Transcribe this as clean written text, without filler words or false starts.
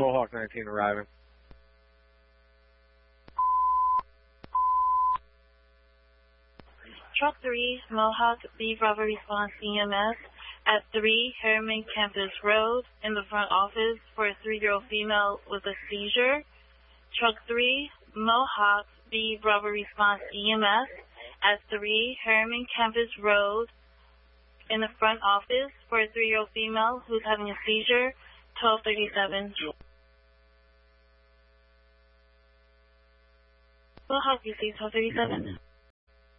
Mohawk 19 arriving. Truck 3, Mohawk B Bravo response EMS at 3 Harriman Campus Road in the front office for a 3-year-old female with a seizure. Truck 3, Mohawk B Bravo response EMS at 3 Harriman Campus Road in the front office for a 3-year-old female who's having a seizure. 1237. Mohawk, you see 1237.